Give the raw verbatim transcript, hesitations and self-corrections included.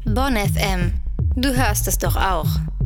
Bonn F M. Du hörst es doch auch.